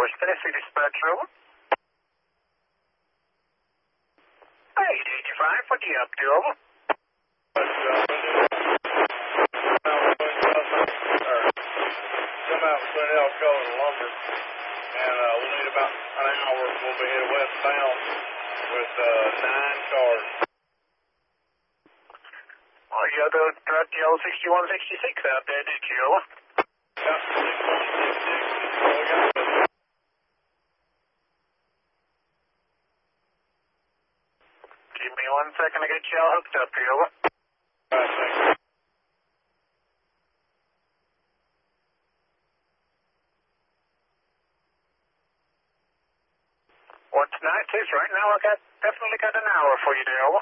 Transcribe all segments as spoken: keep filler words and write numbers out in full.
Bush, Tennessee dispatch, over. Hey, D eighty-five, what are you up to, over? Come out between Elko and Lumber, and uh, we'll need about an hour. We'll be headed westbound with uh, nine cars. Well, you had the truck L sixty-one sixty-six out there, did you, over? Yeah, sixty-one sixty-six. Well, we got this. Give me one second to get you all hooked up here, over. All right, thank you. What's nice is right now I got definitely got an hour for you there, over.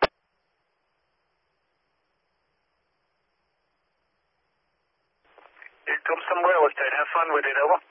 Here comes some real estate. Have fun with it, over.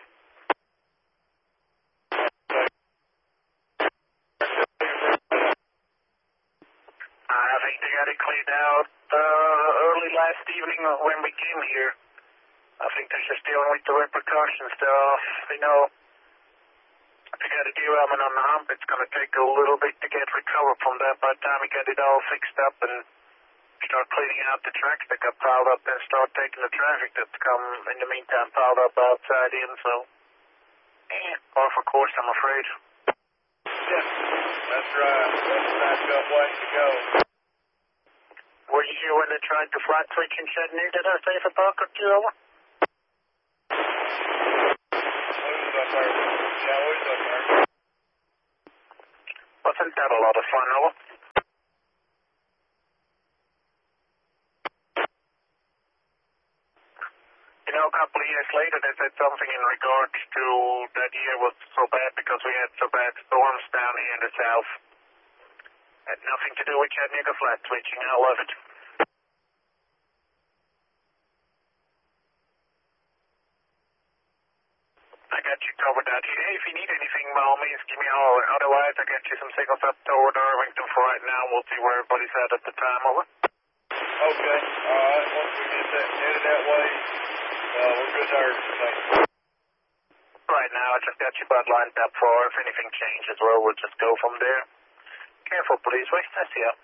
I think they got it cleaned out uh, early last evening when we came here. I think they're just dealing with the repercussion stuff. You know, if you got a derailment on the hump, it's going to take a little bit to get recovered from that. By the time we get it all fixed up and start cleaning out the tracks that got piled up, then start taking the traffic that's come in the meantime piled up outside in. So, yeah, par for course, I'm afraid. Yeah, that's right. That's back up ways to go. Were you here when they tried to flat switch in Chattanooga? Did I say for talk or two, over? Who's up there? Yeah, who's up there? Wasn't that a lot of fun, over? You know, a couple of years later, they said something in regards to that year was so bad because we had so bad storms down here in the south. Had nothing to do with Chattanooga flat switching. I love it. I got you covered out here. Hey, if you need anything, by all means, give me a holler. Otherwise, I got you some signals up toward Irvington for right now. We'll see where everybody's at at the time, over. Okay, all right. Once we get that headed that way, uh, we're good there. Thanks. Right now, I just got you bud lined up for. If anything changes, well, we'll just go from there. Careful, please. Wait, I see you.